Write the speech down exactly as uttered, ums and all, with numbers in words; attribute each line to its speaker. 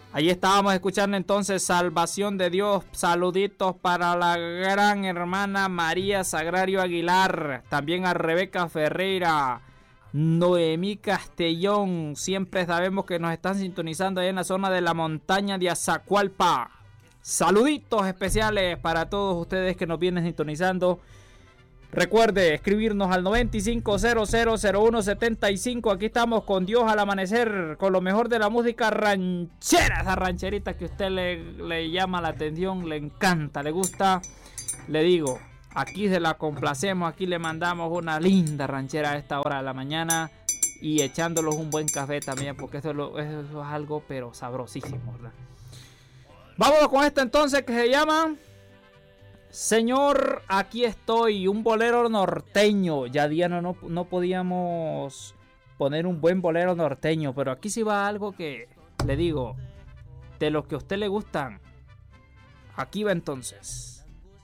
Speaker 1: Ahí estábamos escuchando entonces Salvación de Dios. Saluditos para la gran hermana María Sagrario Aguilar. También a Rebeca Ferreira. Noemí Castellón. Siempre sabemos que nos están sintonizando ahí en la zona de la montaña de Azacualpa. Saluditos especiales para todos ustedes que nos vienen sintonizando. Recuerde escribirnos al noventa y cinco cero cero cero uno setenta y cinco. Aquí estamos con Dios al amanecer, con lo mejor de la música ranchera. Esa rancherita que a usted le, le llama la atención, le encanta, le gusta. Le digo, aquí se la complacemos, aquí le mandamos una linda ranchera a esta hora de la mañana. Y echándolos un buen café también, porque eso es, lo, eso es algo pero sabrosísimo, ¿verdad? Vámonos con esta entonces que se llama... Señor, aquí estoy, un bolero norteño. Ya Diana no, no podíamos poner un buen bolero norteño, pero aquí sí va algo que le digo, de los que a usted le gustan. Aquí va entonces.